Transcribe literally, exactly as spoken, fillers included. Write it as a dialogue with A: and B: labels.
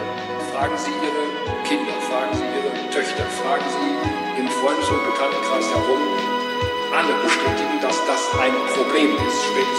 A: Fragen Sie Ihre Kinder, fragen Sie Ihre Töchter, fragen Sie im Freundes- und Bekanntenkreis herum. Alle bestätigen, dass das ein Problem ist.